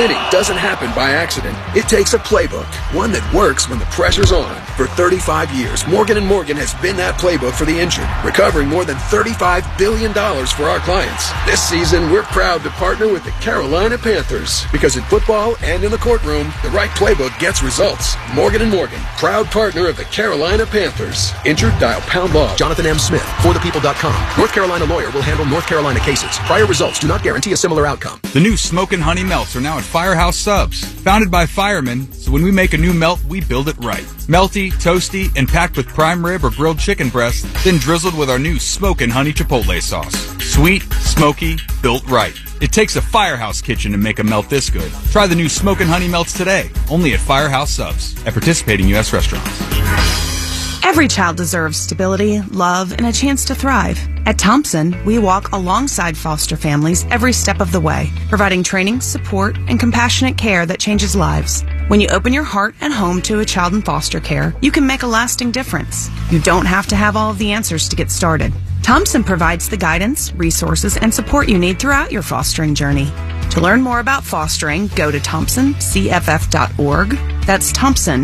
Winning doesn't happen by accident. It takes a playbook, one that works when the pressure's on. For 35 years, Morgan & Morgan has been that playbook for the injured, recovering more than $35 billion for our clients. This season, we're proud to partner with the Carolina Panthers, because in football and in the courtroom, the right playbook gets results. Morgan & Morgan, proud partner of the Carolina Panthers. Injured? Dial #law. Jonathan M. Smith, forthepeople.com. North Carolina lawyer will handle North Carolina cases. Prior results do not guarantee a similar outcome. The new Smokin' Honey Melts are now at Firehouse Subs. Founded by firemen, so when we make a new melt, we build it right. Melty, toasty, and packed with prime rib or grilled chicken breast, then drizzled with our new Smokin' Honey Chipotle sauce. Sweet, smoky, built right. It takes a Firehouse kitchen to make a melt this good. Try the new Smokin' Honey Melts today, only at Firehouse Subs, at participating U.S. restaurants. Every child deserves stability, love, and a chance to thrive. At Thompson, we walk alongside foster families every step of the way, providing training, support, and compassionate care that changes lives. When you open your heart and home to a child in foster care, you can make a lasting difference. You don't have to have all of the answers to get started. Thompson provides the guidance, resources, and support you need throughout your fostering journey. To learn more about fostering, go to thompsoncff.org. That's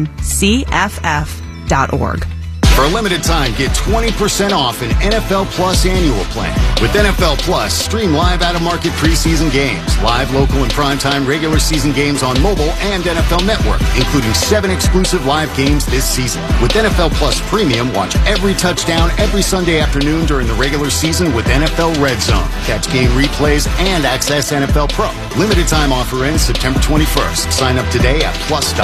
thompsoncff.org. For a limited time, get 20% off an NFL Plus annual plan. With NFL Plus, stream live out-of-market preseason games, live local and primetime regular season games on mobile and NFL Network, including 7 exclusive live games this season. With NFL Plus Premium, watch every touchdown every Sunday afternoon during the regular season with NFL Red Zone. Catch game replays and access NFL Pro. Limited time offer ends September 21st. Sign up today at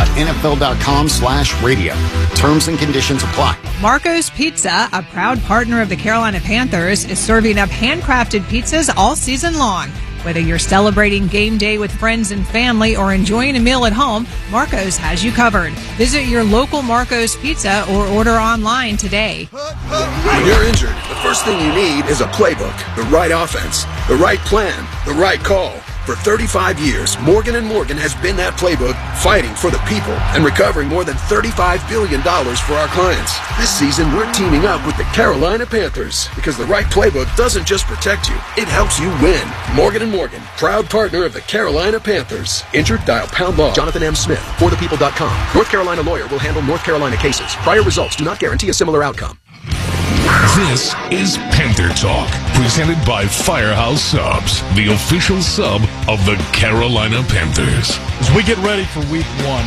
plus.nfl.com/radio. Terms and conditions apply. Marco's Pizza, a proud partner of the Carolina Panthers, is serving up handcrafted pizzas all season long. Whether you're celebrating game day with friends and family or enjoying a meal at home, Marco's has you covered. Visit your local Marco's Pizza or order online today. When you're injured, the first thing you need is a playbook, the right offense, the right plan, the right call. For 35 years, Morgan & Morgan has been that playbook, fighting for the people and recovering more than $35 billion for our clients. This season, we're teaming up with the Carolina Panthers, because the right playbook doesn't just protect you, it helps you win. Morgan & Morgan, proud partner of the Carolina Panthers. Injured? Dial #law. Jonathan M. Smith, forthepeople.com. North Carolina lawyer will handle North Carolina cases. Prior results do not guarantee a similar outcome. This is Panther Talk, presented by Firehouse Subs, the official sub of the Carolina Panthers. As we get ready for week one,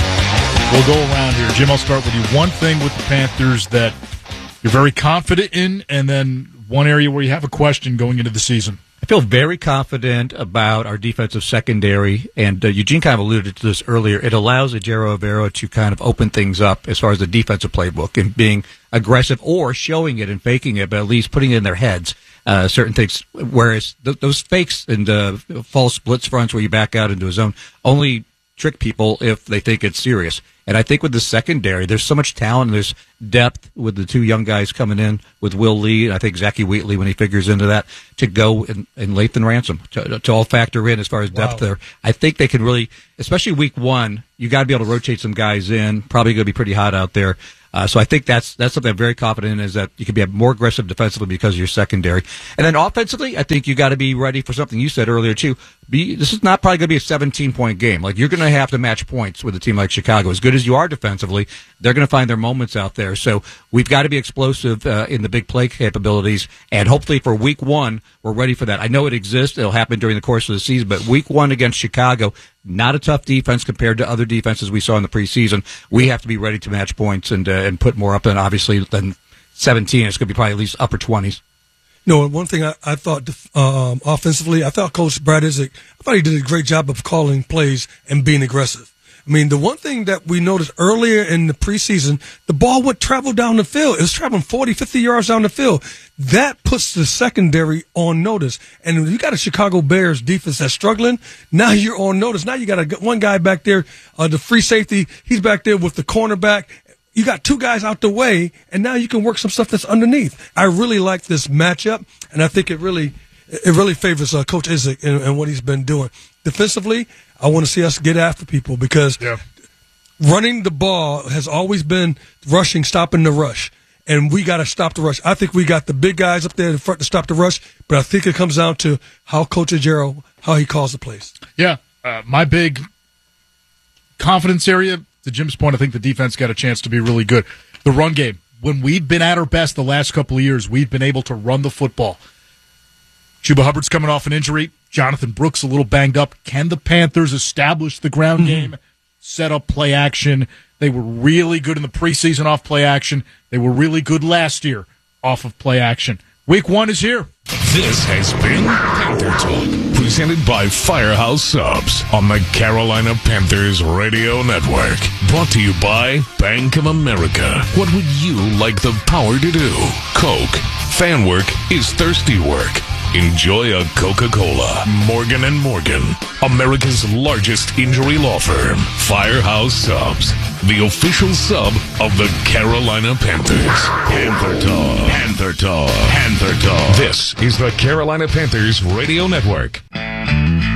we'll go around here. Jim, I'll start with you. One thing with the Panthers that you're very confident in, and then one area where you have a question going into the season. I feel very confident about our defensive secondary, and Eugene kind of alluded to this earlier. It allows Ejiro Evero to kind of open things up as far as the defensive playbook and being aggressive or showing it and faking it, but at least putting it in their heads, certain things. Whereas those fakes and false blitz fronts where you back out into a zone only trick people if they think it's serious. And I think with the secondary, there's so much talent and there's depth with the 2 young guys coming in with Will Lee, and I think Zachy Wheatley, when he figures into that, to go and Lathan Ransom to all factor in as far as depth there. I think they can really, especially week one, you got to be able to rotate some guys in. Probably going to be pretty hot out there. So I think that's something I'm very confident in, is that you can be more aggressive defensively because of your secondary. And then offensively, I think you got to be ready for something you said earlier too. This is not probably going to be a 17-point game. Like, you're going to have to match points with a team like Chicago. As good as you are defensively, they're going to find their moments out there. So we've got to be explosive in the big play capabilities, and hopefully for week one, we're ready for that. I know it exists. It'll happen during the course of the season, but week one against Chicago, not a tough defense compared to other defenses we saw in the preseason. We have to be ready to match points and put more up than 17. It's going to be probably at least upper 20s. No, one thing I thought offensively, I thought Coach Brad Isaac, I thought he did a great job of calling plays and being aggressive. I mean, the one thing that we noticed earlier in the preseason, the ball would travel down the field. It was traveling 40, 50 yards down the field. That puts the secondary on notice. And when you got a Chicago Bears defense that's struggling, now you're on notice. Now you got one guy back there, the free safety, he's back there with the cornerback. You got 2 guys out the way, and now you can work some stuff that's underneath. I really like this matchup, and I think it really favors Coach Isaac and what he's been doing. Defensively, I want to see us get after people, because running the ball has always been rushing, stopping the rush, and we got to stop the rush. I think we got the big guys up there in front to stop the rush, but I think it comes down to how Coach Ejiro, how he calls the plays. Yeah, My big confidence area, to Jim's point, I think the defense got a chance to be really good. The run game, when we've been at our best the last couple of years, we've been able to run the football. Chuba Hubbard's coming off an injury. Jonathan Brooks a little banged up. Can the Panthers establish the ground game, set up play action? They were really good in the preseason off play action. They were really good last year off of play action. Week 1 is here. This has been Panther Talk, presented by Firehouse Subs on the Carolina Panthers Radio Network. Brought to you by Bank of America. What would you like the power to do? Coke. Fan work is thirsty work. Enjoy a Coca-Cola. Morgan & Morgan, America's largest injury law firm. Firehouse Subs, the official sub of the Carolina Panthers. Panther Talk. Panther Talk. Panther Talk. This is the Carolina Panthers Radio Network.